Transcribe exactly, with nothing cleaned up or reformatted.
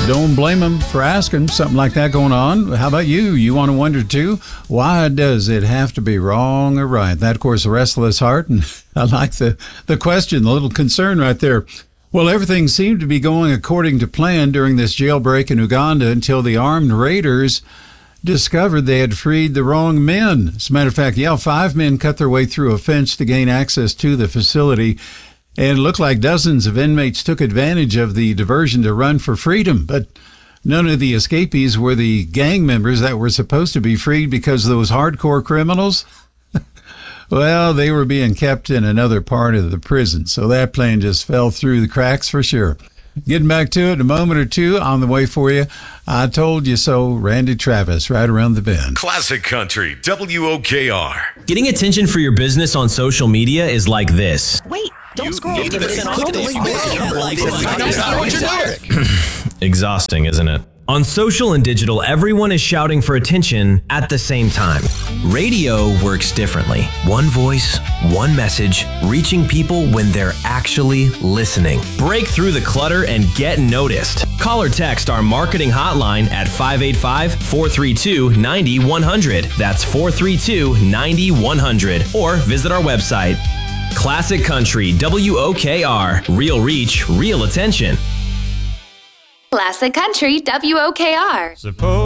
Don't blame them for asking. Something like that going on. How about you? You want to wonder too? Why does it have to be wrong or right? That, of course, a restless heart. And I like the, the question, the little concern right there. Well, everything seemed to be going according to plan during this jailbreak in Uganda until the armed raiders discovered they had freed the wrong men. As a matter of fact, yeah, five men cut their way through a fence to gain access to the facility. And it looked like dozens of inmates took advantage of the diversion to run for freedom. But none of the escapees were the gang members that were supposed to be freed because those hardcore criminals, well, they were being kept in another part of the prison. So that plan just fell through the cracks for sure. Getting back to it in a moment or two on the way for you. I told you so. Randy Travis, right around the bend. Classic Country, W O K R. Getting attention for your business on social media is like this. Wait, don't You scroll. need to listen off Exhausting, isn't it? On social and digital, everyone is shouting for attention at the same time. Radio works differently. One voice, one message, reaching people when they're actually listening. Break through the clutter and get noticed. Call or text our marketing hotline at five eight five, four three two, nine one zero zero. That's four three two, nine one zero zero. Or visit our website. Classic Country, W O K R. Real reach, real attention. Classic Country, W O K R. Suppose